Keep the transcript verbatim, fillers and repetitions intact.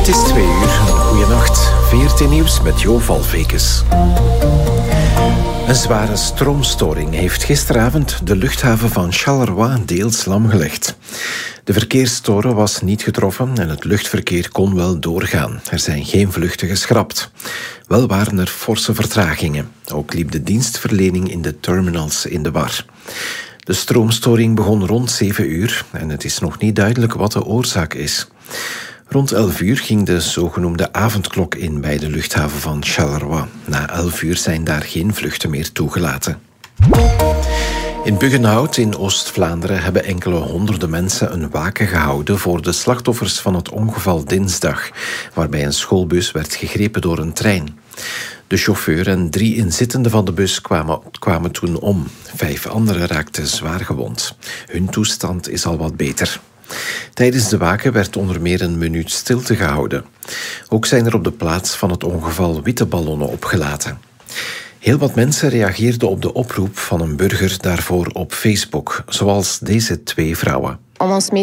is twee uur. Goeienacht. V R T Nieuws met Jo Valvekes. Een zware stroomstoring heeft gisteravond de luchthaven van Charleroi deels lamgelegd. De verkeerstoren was niet getroffen en het luchtverkeer kon wel doorgaan. Er zijn geen vluchten geschrapt. Wel waren er forse vertragingen. Ook liep de dienstverlening in de terminals in de war. De stroomstoring begon rond zeven uur en het is nog niet duidelijk wat de oorzaak is. Rond elf uur ging de zogenoemde avondklok in bij de luchthaven van Charleroi. Na elf uur zijn daar geen vluchten meer toegelaten. In Buggenhout in Oost-Vlaanderen hebben enkele honderden mensen een waken gehouden voor de slachtoffers van het ongeval dinsdag, waarbij een schoolbus werd gegrepen door een trein. De chauffeur en drie inzittenden van de bus kwamen, kwamen toen om. Vijf anderen raakten zwaar gewond. Hun toestand is al wat beter. Tijdens de waken werd onder meer een minuut stilte gehouden. Ook zijn er op de plaats van het ongeval witte ballonnen opgelaten. Heel wat mensen reageerden op de oproep van een burger daarvoor op Facebook, zoals deze twee vrouwen. Om ons mee